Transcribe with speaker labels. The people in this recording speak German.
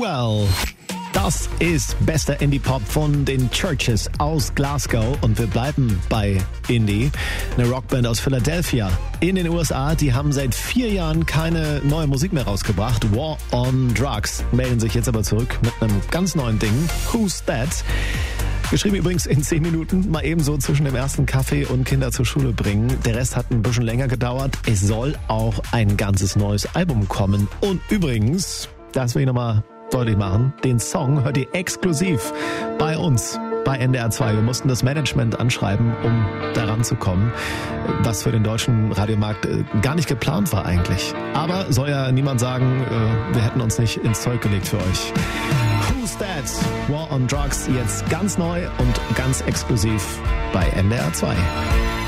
Speaker 1: Well. Das ist bester Indie-Pop von den Churches aus Glasgow und wir bleiben bei Indie. Eine Rockband aus Philadelphia in den USA, die haben seit 4 Jahren keine neue Musik mehr rausgebracht. War on Drugs melden sich jetzt aber zurück mit einem ganz neuen Ding. Who's That? Geschrieben übrigens in 10 Minuten, mal ebenso zwischen dem ersten Kaffee und Kinder zur Schule bringen. Der Rest hat ein bisschen länger gedauert. Es soll auch ein ganzes neues Album kommen. Und übrigens, das will ich nochmal deutlich machen, den Song hört ihr exklusiv bei uns, bei NDR 2. Wir mussten das Management anschreiben, um daran zu kommen, was für den deutschen Radiomarkt gar nicht geplant war eigentlich. Aber soll ja niemand sagen, wir hätten uns nicht ins Zeug gelegt für euch. Who's That? War on Drugs, jetzt ganz neu und ganz exklusiv bei NDR 2.